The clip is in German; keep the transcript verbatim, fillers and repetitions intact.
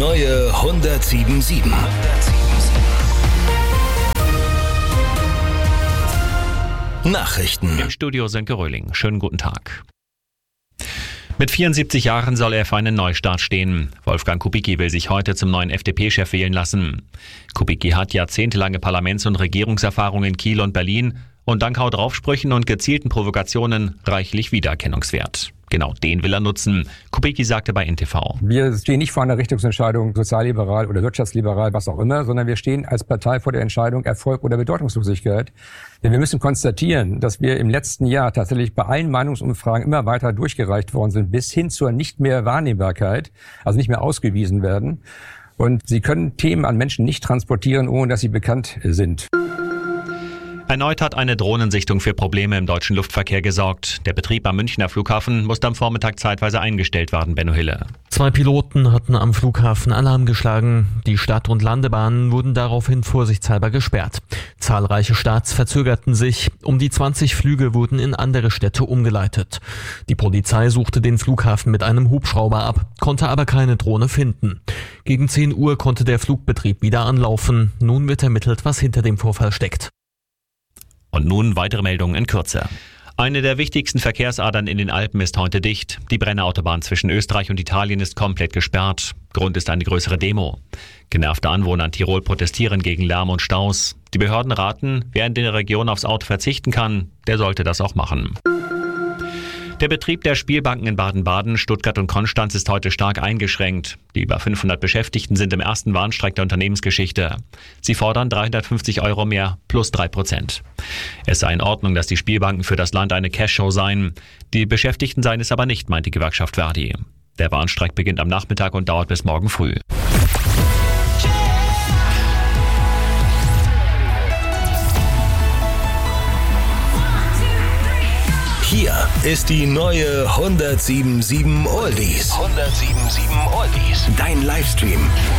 neue hundertsieben sieben. Nachrichten. Im Studio Sönke Röhling. Schönen guten Tag. Mit vierundsiebzig Jahren soll er für einen Neustart stehen. Wolfgang Kubicki will sich heute zum neuen F D P-Chef wählen lassen. Kubicki hat jahrzehntelange Parlaments- und Regierungserfahrung in Kiel und Berlin und dank Hau-drauf-Sprüchen und gezielten Provokationen reichlich Wiedererkennungswert. Genau den will er nutzen. Kubicki sagte bei N T V. Wir stehen nicht vor einer Richtungsentscheidung, sozialliberal oder wirtschaftsliberal, was auch immer, sondern wir stehen als Partei vor der Entscheidung Erfolg oder Bedeutungslosigkeit. Denn wir müssen konstatieren, dass wir im letzten Jahr tatsächlich bei allen Meinungsumfragen immer weiter durchgereicht worden sind, bis hin zur nicht mehr Wahrnehmbarkeit, also nicht mehr ausgewiesen werden. Und sie können Themen an Menschen nicht transportieren, ohne dass sie bekannt sind. Erneut hat eine Drohnensichtung für Probleme im deutschen Luftverkehr gesorgt. Der Betrieb am Münchner Flughafen musste am Vormittag zeitweise eingestellt werden, Benno Hille. Zwei Piloten hatten am Flughafen Alarm geschlagen. Die Start- und Landebahnen wurden daraufhin vorsichtshalber gesperrt. Zahlreiche Starts verzögerten sich. Um die zwanzig Flüge wurden in andere Städte umgeleitet. Die Polizei suchte den Flughafen mit einem Hubschrauber ab, konnte aber keine Drohne finden. Gegen zehn Uhr konnte der Flugbetrieb wieder anlaufen. Nun wird ermittelt, was hinter dem Vorfall steckt. Und nun weitere Meldungen in Kürze. Eine der wichtigsten Verkehrsadern in den Alpen ist heute dicht. Die Brennerautobahn zwischen Österreich und Italien ist komplett gesperrt. Grund ist eine größere Demo. Genervte Anwohner in Tirol protestieren gegen Lärm und Staus. Die Behörden raten, wer in der Region aufs Auto verzichten kann, der sollte das auch machen. Der Betrieb der Spielbanken in Baden-Baden, Stuttgart und Konstanz ist heute stark eingeschränkt. Die über fünfhundert Beschäftigten sind im ersten Warnstreik der Unternehmensgeschichte. Sie fordern dreihundertfünfzig Euro mehr plus drei Prozent. Es sei in Ordnung, dass die Spielbanken für das Land eine Cashshow seien. Die Beschäftigten seien es aber nicht, meint die Gewerkschaft Verdi. Der Warnstreik beginnt am Nachmittag und dauert bis morgen früh. Hier ist die neue hundertsieben sieben Oldies. hundertsieben sieben Oldies. Dein Livestream